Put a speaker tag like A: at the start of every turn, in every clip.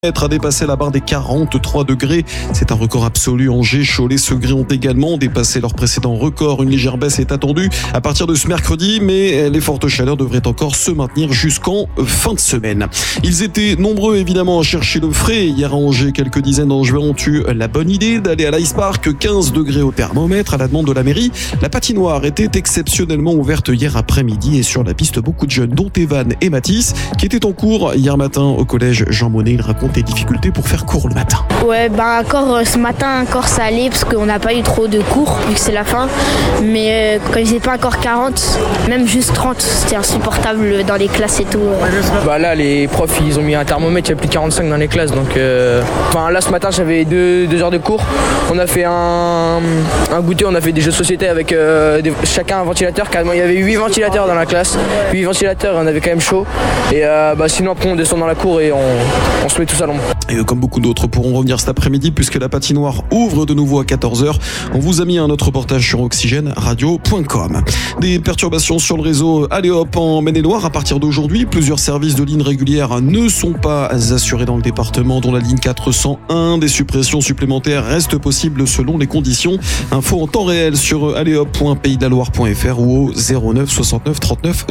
A: A dépassé la barre des 43 degrés. C'est un record absolu. Angers, Cholet, Segré ont également dépassé leur précédent record. Une légère baisse est attendue à partir de ce mercredi, mais les fortes chaleurs devraient encore se maintenir jusqu'en fin de semaine. Ils étaient nombreux évidemment à chercher le frais. Hier à Angers, quelques dizaines d'Angevins ont eu la bonne idée d'aller à l'Ice Park. 15 degrés au thermomètre à la demande de la mairie. La patinoire était exceptionnellement ouverte hier après-midi et sur la piste, beaucoup de jeunes, dont Evan et Mathis, qui étaient en cours hier matin au collège Jean Monnet. Ils racontent des difficultés pour faire court le matin.
B: Ouais, encore ce matin, encore ça allait parce qu'on n'a pas eu trop de cours vu que c'est la fin. Mais quand ils n'étaient pas encore 40, même juste 30, c'était insupportable dans les classes et tout.
C: Là, les profs, ils ont mis un thermomètre, il y a plus de 45 dans les classes. Donc, là, ce matin, j'avais deux heures de cours. On a fait un goûter, on a fait des jeux de société avec chacun un ventilateur. Carrément, il y avait 8 ventilateurs dans la classe. 8 ventilateurs, on avait quand même chaud. Et sinon, après, on descend dans la cour et on se met tous à l'ombre.
A: Et comme beaucoup d'autres pourront revenir cet après-midi puisque la patinoire ouvre de nouveau à 14h. On vous a mis un autre reportage sur oxygèneradio.com. Des perturbations sur le réseau Allez Hop en Maine-et-Loire. À partir d'aujourd'hui, plusieurs services de lignes régulières ne sont pas assurés dans le département, dont la ligne 401. Des suppressions supplémentaires restent possibles selon les conditions. Info en temps réel sur alléhop.paysdelaloire.fr ou au 09 69 39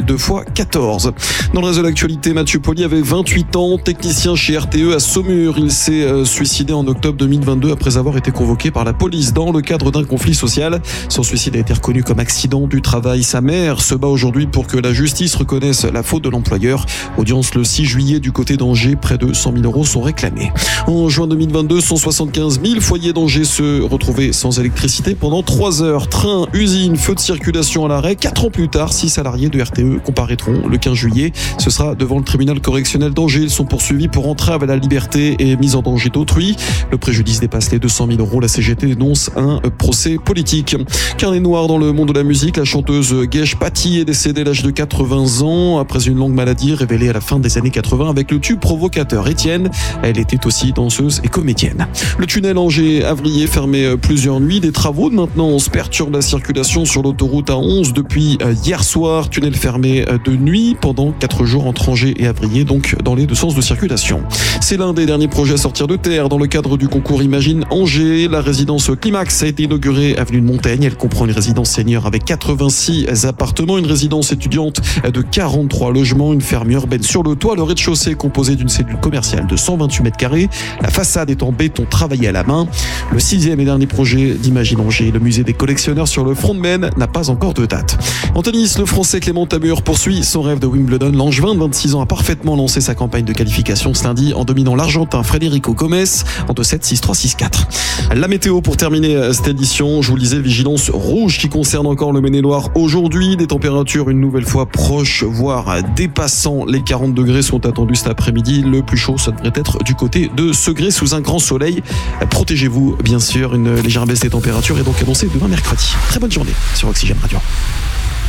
A: 2x14. Dans le reste de l'actualité, Mathieu Poli avait 28 ans, technicien chez RTE à Saumur. Il s'est suicidé en octobre 2022 après avoir été convoqué par la police dans le cadre d'un conflit social. Son suicide a été reconnu comme accident du travail. Sa mère se bat aujourd'hui pour que la justice reconnaisse la faute de l'employeur. Audience le 6 juillet du côté d'Angers. Près de 100 000 € sont réclamés. En juin 2022, 175 000 foyers d'Angers se retrouvaient sans électricité pendant 3 heures. Train, usine, feu de circulation à l'arrêt. 4 ans plus tard, 6 salariés de RTE comparaîtront le 15 juillet. Ce sera devant le tribunal correctionnel d'Angers. Ils sont poursuivis pour entrave à la liberté et mise en danger d'autrui. Le préjudice dépasse les 200 000 €. La CGT dénonce un procès politique. Carnet noir dans le monde de la musique. La chanteuse Guèche Paty est décédée à l'âge de 80 ans après une longue maladie révélée à la fin des années 80 avec le tube provocateur Étienne. Elle était aussi danseuse et comédienne. Le tunnel Angers-Avrier fermé plusieurs nuits. Des travaux de maintenance perturbent la circulation sur l'autoroute A11 depuis hier soir. Tunnel fermé de nuit pendant 4 jours entre Angers et Avrier, donc dans les deux sens de circulation. C'est l'un des derniers projets à sortir de terre dans le cadre du concours Imagine Angers. La résidence Climax a été inaugurée avenue de Montaigne. Elle comprend une résidence senior avec 86 appartements, une résidence étudiante de 43 logements, une ferme urbaine sur le toit. Le rez-de-chaussée est composé d'une cellule commerciale de 128 mètres carrés. La façade est en béton travaillé à la main. Le 6e et dernier projet d'Imagine Angers, le musée des collectionneurs sur le front de Maine, n'a pas encore de date. En tennis, le Français Clément Tamur poursuit son rêve de Wimbledon. L'Angevin de 26 ans a parfaitement lancé sa campagne de qualification ce lundi en dominant l'Argentin Federico Gomes en 2-7, 6-3, 6-4. La météo pour terminer cette édition, je vous le disais, vigilance rouge qui concerne encore le Maine-et-Loire aujourd'hui. Des températures une nouvelle fois proches, voire dépassant les 40 degrés sont attendus cet après-midi. Le plus chaud, ça devrait être du côté de Segré sous un grand soleil. Protégez-vous, bien sûr. Une légère baisse des températures est donc annoncée demain mercredi. Très bonne journée sur Oxygène Radio.